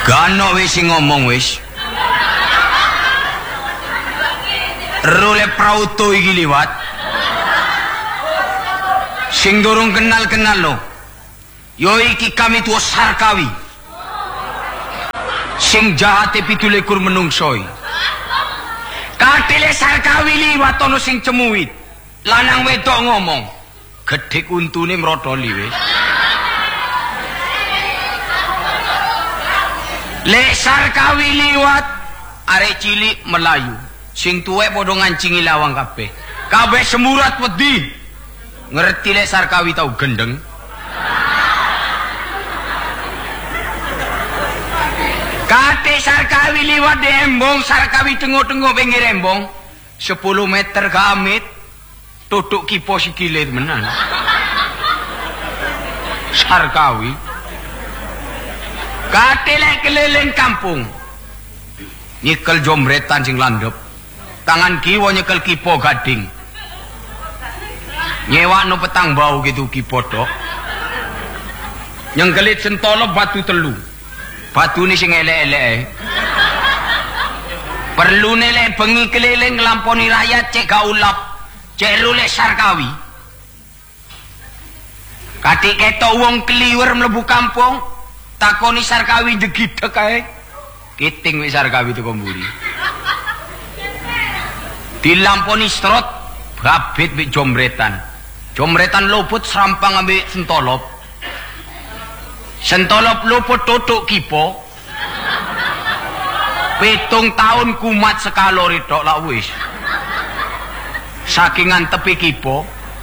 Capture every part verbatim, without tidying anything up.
Gano wis sing ngomong wis. Rule prauto iki liwat. Sing durung kenal-kenal lo. Yo iki kami tuwa Sarkawi. Sing jahate pitulikur menungsoi. Katile Sarkawi liwat ono sing cemuit. Lanang wedok ngomong. Gedhe untune mrodoli wis. Le Sarkawi liwat arek cilik melayu. Sing tuwek padha ngancingi lawang kabeh. Kabeh semurat wedi. Ngerti le Sarkawi tau gendeng. Kate Sarkawi liwat di embong, Sarkawi tengok-tengok pinggir embong. sepuluh meter ke amit, tutuk kipo sikile menan. Sarkawi. Kate le keliling kampung. Nyekel jombretan sing landep. Tangan kiwa nyekel kipo gading. Nyewa no petang bau gitu kipo tok. Nyengkelit sentolo batu telu. Batu ni sing elek-elek. Perlu nele bengi keliling ngelamponi rakyat cek gaulap. Cek lule Sarkawi. Katik keto wong keliwer mlebu kampung. Takoni Sarkawi jegidek kae. Kiting wis Sarkawi itu komburi. Dilamponi strot. Babit bik jombretan. Jombretan luput serampang ambil sentolop. Sentolop luput tutuk kipo. Pitung tahun kumat sekalori tok lah wis. Sakingan tepi kipo.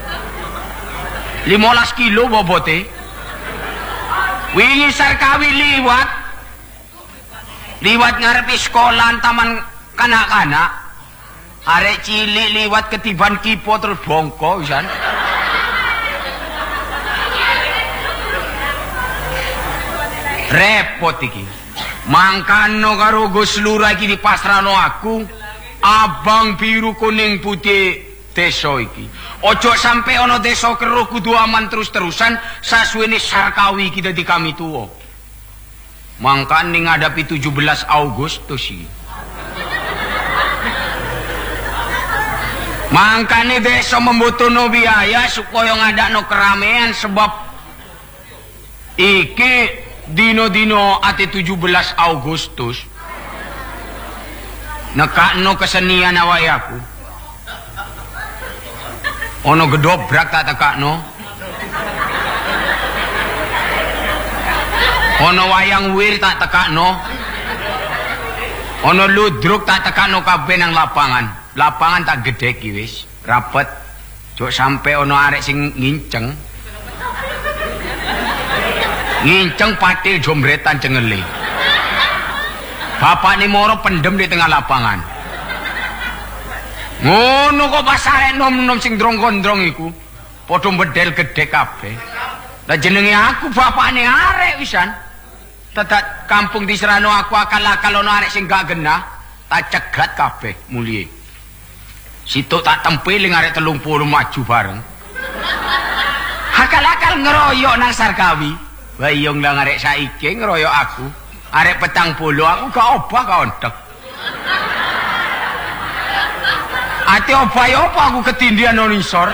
limolas kilo bobote. Wingi Sarkawi liwat. Liwat ngarepi sekolah taman kanak-kanak. Arek cilik liwat ketiban kipo terus bongko wisan. Repot iki. Mangkano karo Gus Lurah iki dipasrahno aku. Abang biru kuning putih desa iki. Ojo sampai ono desa keruh kudu aman terus-terusan sasuwene Sarkawi iki dadi kami tuwa. Mangkane ngadapi tujuh belas Agustus iki. Mangkane desa membutuhno biaya supaya ngadakno keramaian sebab iki dino-dino ati tujuh belas Agustus nekakno kesenian awake aku. Ono gedobrak tak tekakno. Ono wayang wir tak tekakno. Ono ludruk tak tekakno kabeh nang lapangan. Lapangan tak gede ki wis, rapet. Jok sampe ono arek sing nginceng. Nginceng patil jombretan cengeli. Bapak ni moro pendem di tengah lapangan. Ngono kok pas arek nom-nom sing drong-gondrong iku padha bedel gede kabeh. Lah jenenge aku bapakne arek wisan. Tetak kampung diserano aku akal-akal ono arek sing gak genah, tak cegat kabeh mulie. Situ tak tempiling arek telung puluh maju bareng. Akal-akal ngeroyok nang Sarkawi. Bayong lang arek saiki ngeroyok aku. Arek petang puluh aku gak obah gak ontek. Ati obah ya apa aku ketindian nang isor.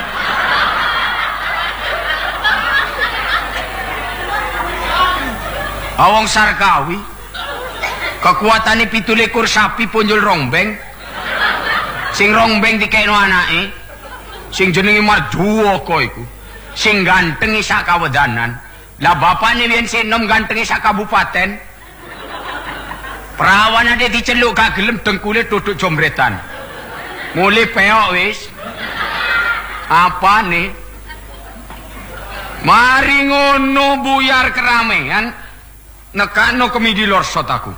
Awang Sarkawi. Kekuatane pitulikur sapi punjul rombeng. Sing rombeng dikekno anake. Sing jenenge Marjuwaka iku. Sing ganteng sak kawedanan. Lah bapakne yen sinom ganteng sak kabupaten. Perawan ade diceluk gak gelem dengkule duduk jombretan. Mulai peok wis. Apane? Mari ngono buyar keramaian nekano kemidi lorsot aku.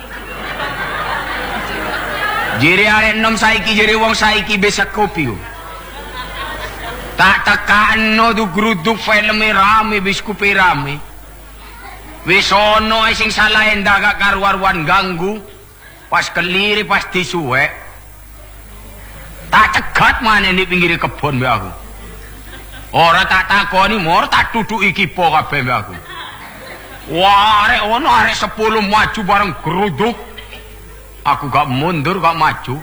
Jere arek enom saiki jere wong saiki besek kopi. Tak tekano du gruduk filme rame biskupe rame. Wis ono sing salah endah gak karu-karuan ganggu. Pas keliri pas disuwek. Tak cegat maneh di pinggir kebon mbek aku. Ora tak takoni mor tak tutuki kipo kabeh mbek aku. Wah, arek ono arek sepuluh maju bareng geruduk. Aku gak mundur gak maju.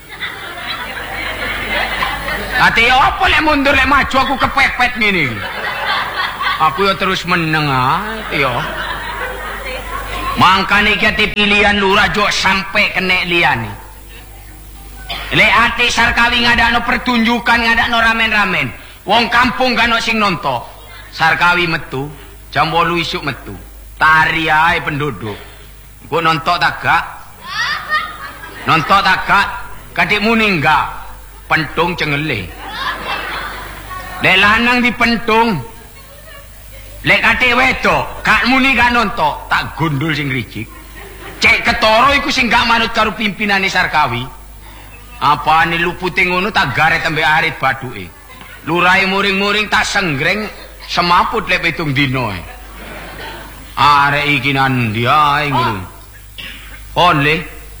Ate apa lek mundur lek maju aku kepepet ngene. Aku ya terus meneng ae ya. Mangkane iki ati pilihan lurah jo sampai kena liyane. Lek ati Sarkawi ngadakno pertunjukan ngadakno ramen-ramen. Wong kampung kan sing nonton. Sarkawi metu, jam wolu isuk metu. Tari ae penduduk. Engko nonton tak gak? Nonton tak gak? Kadik muni enggak. Pentung cengele. Lek lanang dipentung. Lek kadik wedok, kak muni gak nonton, tak gundul sing ricik. Cek ketara iku sing gak manut karo pimpinane Sarkawi. Apane lupute ngono tak garet ambek arit bathuke. Lurahe muring-muring tak senggreng semaput lek pitung dina. Arek iki nandi ae ngono. Onle.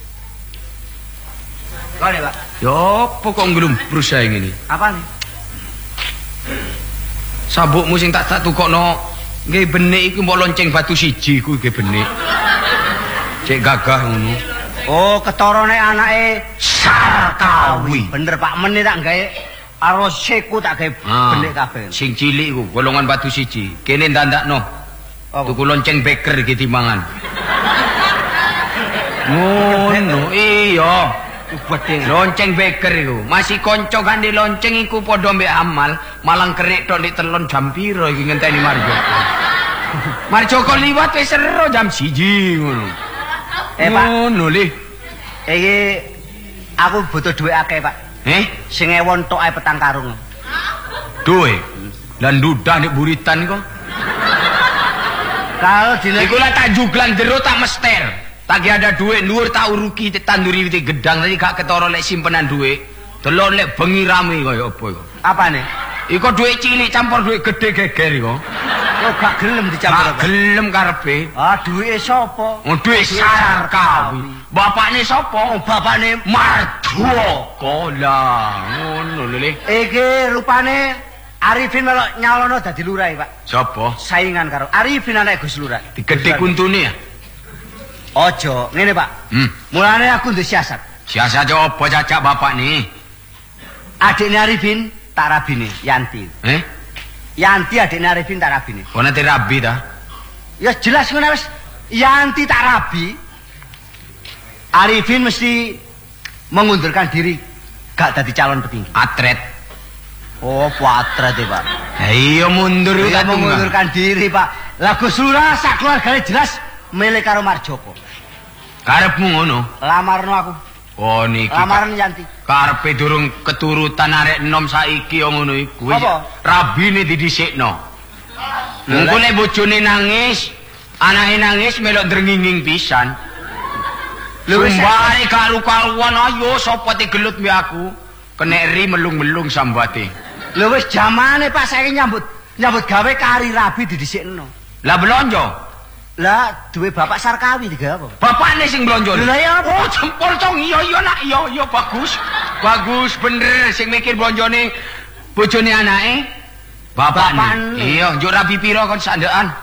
Kale, Pak. Yo, pokok nglumbrus ae ngene. Apa nih? Sabukmu sing tak tak tukokno nggih benik iku mbok lonceng batu siji iku nggih benik. Cek gagah ngono. Oh, ketorone anake Sarkawi. Bener Pak, meneh tak gawe aroseku tak gawe Ah, benik kabeh. sing cilik iku golongan batu siji. Kene ndandakno. Tuku lonceng beker iki dimangan. Ngono, iya. Bedhe Lonceng beker iku. Masih kanca kandhe lonceng iku padha mbek amal, malang kerik tok ndek telon jam pira iki ngenteni Marjoko. Marjoko liwat wis sero jam siji ngono. Eh, Pak. Ngono le. iki aku butuh duit akeh, Pak. Eh, Sing ewon tok ae petang karung. duwe. Lan dudah nek buritan kok. Kalau dine Iku lah tak juglang jero tak mester. Tak ada duit dhuwur tak uruki tanduri wit gedang tadi gak ketara lek simpenan duit. Delok lek bengi rame kaya apa iku. apane? Iku duit cilik campur duit gede geger iku. Oh, gak gelem dicampur Gak apa? gelem karepe. Ah, duwike sapa? Oh, duit Sarkawi. Bapakne sapa? Oh, bapakne Marjoko lah. Ngono lho le. iki rupane Arifin melok nyalono dadi lurah, Pak. Sapa? Saingan karo Arifin anak Gus Lurah. Digedhe kuntune ya. Ojo, ngene Pak. Hmm. Mulane aku ndek siasat. Siasat apa cacak bapak nih? Adikne Arifin tak rabine, Yanti. Eh? Yanti adikne Arifin tak rabine. Kok nanti rabi ta? Ya jelas ngono wis. Yanti tak rabi. Arifin mesti mengundurkan diri gak dadi calon petinggi. Atret. Oh, patret ya, Pak. Iya mundur Dia tak tunggal. mengundurkan diri, Pak. Lah Gus Lurah sak keluargane jelas milik karo Marjoko. Karepmu ngono. Lamarno aku. Oh niki. Lamaran Yanti. Karepe durung keturutan arek enom saiki yo ngono iku. Apa? Rabine didhisikno. Engko lek bojone nangis, anake nangis melok drenginging pisan. Lho, wis- Sumbare karu-karuan ayo sapa te gelut mbek aku. Kenek ri melung-melung sambate. Lho wis jamane Pak saiki nyambut nyambut gawe kari rabi didhisikno. Lah blonjo. Lah duwe Bapak Sarkawi digawe apa? Bapakne sing blonjo. Lha ya apa? Oh jempol cong iya iya nak iya iya bagus. Bagus bener sing mikir blonjone bojone anake. Bapakne. Bapakne. Iya, njuk rabi pira kon sandekan.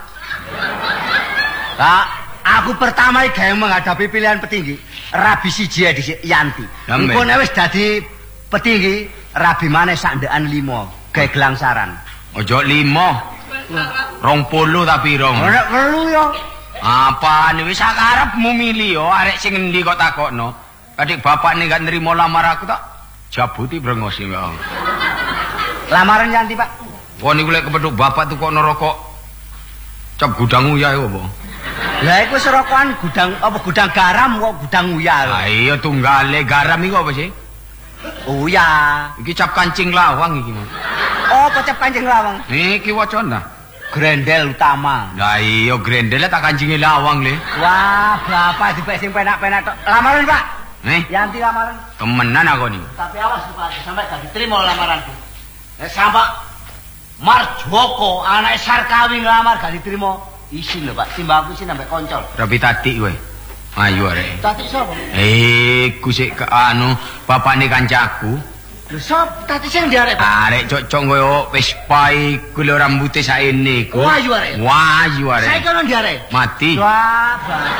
Lah aku pertama iki gawe menghadapi pilihan petinggi. Rabi siji ya dhisik Yanti. Amin. Engko nek wis dadi petinggi rabi maneh sandekan lima gawe gelangsaran. Ojo limo. Rong puluh tapi rong. Ora perlu yo. Apane wis sakarepmu milih yo arek sing endi kok takokno. Kadik bapakne gak nrimo lamar aku tak jabuti brengos iki. Lamaran Yanti, Pak. Kok niku lek kepethuk bapak tuh kok rokok cap gudang uyah apa? Lah iku serokokan gudang apa gudang garam kok gudang uyah. Ah iya tunggale garam iku apa sih? Uyah. Iki cap kancing lawang iki. Oh, pecep kancing lawang. Niki wacana. Grendel utama. Lah iya grendel tak kancinge lawang le. Wah, bapak dipek sing penak-penak tok. Lamaran, Pak. Eh, Yanti lamaran. temenan aku nih. Tapi awas Pak, sampai gak diterima lamaranku. Eh sampai Marjoko anak Sarkawi ngelamar gak diterima. Isin lho, Pak. Timbangku isin sampai koncol. Rapi tati kowe. Ayo arek. Tadi sapa? Eh, ku sik ke anu bapakne kancaku. Lho sop tadi sing diarek. Arek cocok koyo Vespa iku lho rambuté saene iku. Wayu arek. Wayu arek. Saiki ono diarek. Mati. Wah.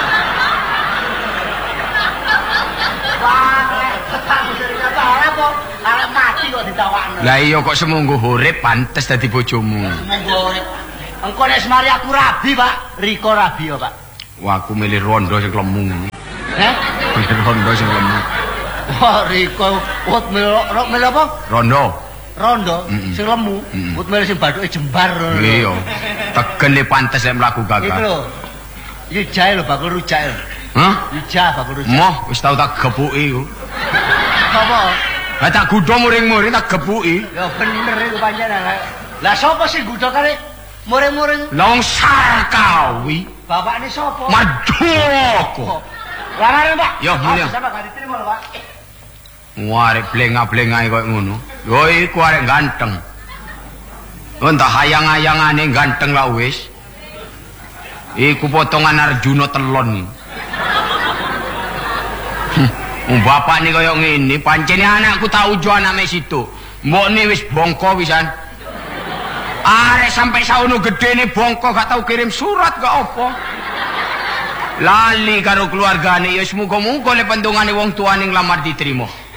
Wah, ketemu ternyata apa? Arek mati kok ditawakno. Lah iya kok semunggo urip pantes dadi bojomu. Semunggo urip. Engko nek semari aku rabi, Pak. Riko rabi ya, Pak. Wah, aku milih rondo sing lemu. Heh? Milih rondo sing lemu. Wah, Riko, wot melo, melo apa? Rondo. Rondo, Mm -mm. sing lemu. Mm -mm. Wot melo sing bathuke jembar. Iya. Tegene pantes nek mlaku Iku gagah. lho. Iki jae lho, bakul rujak lho. Hah? Ijah bakul rujak. Moh, wis tau tak gepuki iku. Apa? Lah tak gudho muring-muring tak gepuki. Ya bener iku pancen. Lah sapa sing gudho kare muring-muring? Long Sarkawi. Bapakne sapa? Madoko. Larane, Pak. Yo, mulya. Sampe gak diterima lho, Pak. Warek blenga-blengae koyo ngono. Yo iku arek ganteng. Entah hayang-hayangane ganteng lah wis. Iku potongan Arjuna telon. Hm, bapakne koyo ngene, pancene anakku tak ujo anak mek situ. Mbokne wis bongko wisan. Arek sampai saono gedene bongko gak tau kirim surat gak apa. Lali karo keluargane ya semoga-moga le pendungane wong tuane nglamar diterima.